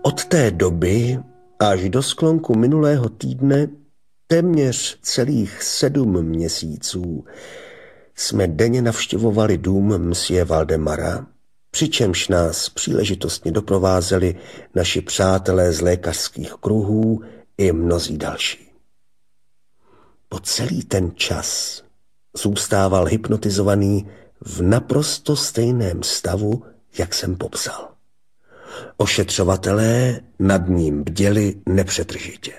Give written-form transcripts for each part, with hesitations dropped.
Od té doby až do sklonku minulého týdne, téměř celých 7 měsíců, jsme denně navštěvovali dům msie Valdemara, přičemž nás příležitostně doprovázeli naši přátelé z lékařských kruhů i mnozí další. Po celý ten čas zůstával hypnotizovaný v naprosto stejném stavu, jak jsem popsal. Ošetřovatelé nad ním bděli nepřetržitě.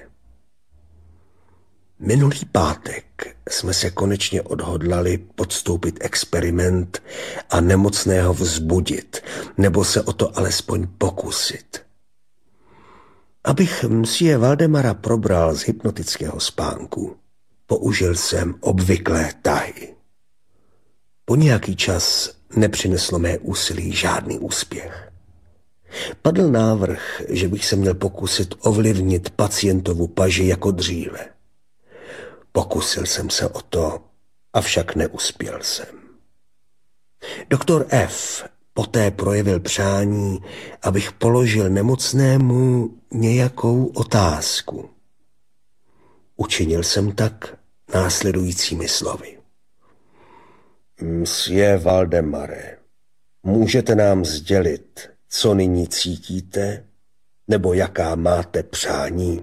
Minulý pátek jsme se konečně odhodlali podstoupit experiment a nemocného vzbudit, nebo se o to alespoň pokusit. Abych msie Valdemara probral z hypnotického spánku, použil jsem obvyklé tahy. Po nějaký čas nepřineslo mé úsilí žádný úspěch. Padl návrh, že bych se měl pokusit ovlivnit pacientovu paži jako dříve. Pokusil jsem se o to, avšak neuspěl jsem. Doktor F. poté projevil přání, abych položil nemocnému nějakou otázku. Učinil jsem tak následujícími slovy. Msie Valdemare, můžete nám sdělit, co nyní cítíte, nebo jaká máte přání?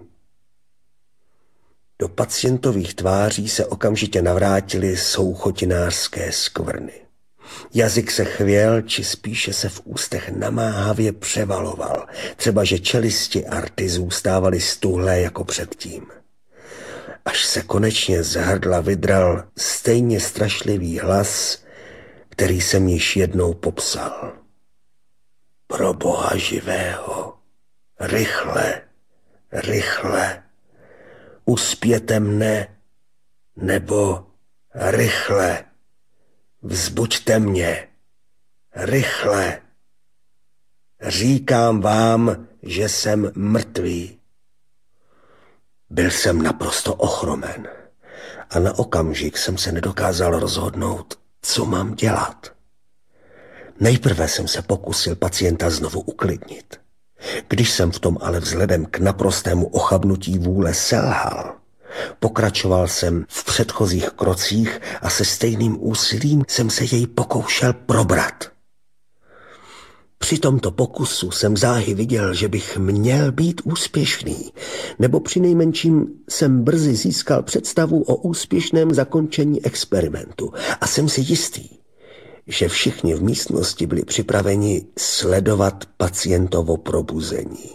Do pacientových tváří se okamžitě navrátily souchotinářské skvrny. Jazyk se chvěl, či spíše se v ústech namáhavě převaloval, třeba že čelisti a rty zůstávaly stuhlé jako předtím. Až se konečně z hrdla vydral stejně strašlivý hlas, který jsem již jednou popsal. Pro Boha živého, rychle, rychle, uspěte mne, nebo rychle, vzbuďte mě, rychle. Říkám vám, že jsem mrtvý. Byl jsem naprosto ochromen a na okamžik jsem se nedokázal rozhodnout, co mám dělat. Nejprve jsem se pokusil pacienta znovu uklidnit. Když jsem v tom ale vzhledem k naprostému ochabnutí vůle selhal, pokračoval jsem v předchozích krocích a se stejným úsilím jsem se jej pokoušel probrat. Při tomto pokusu jsem záhy viděl, že bych měl být úspěšný, nebo přinejmenším jsem brzy získal představu o úspěšném zakončení experimentu a jsem si jistý, že všichni v místnosti byli připraveni sledovat pacientovo probuzení.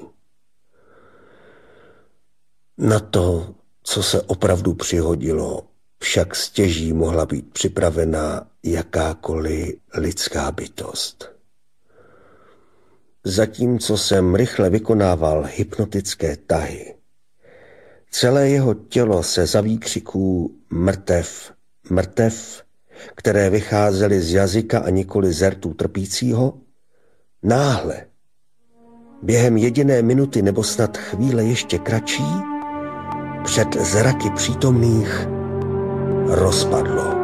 Na to, co se opravdu přihodilo, však stěží mohla být připravena jakákoliv lidská bytost. Zatímco jsem rychle vykonával hypnotické tahy, celé jeho tělo se za výkřiků mrtev, mrtev, které vycházely z jazyka a nikoli z rtů trpícího, náhle, během jediné minuty nebo snad chvíle ještě kratší, před zraky přítomných rozpadlo.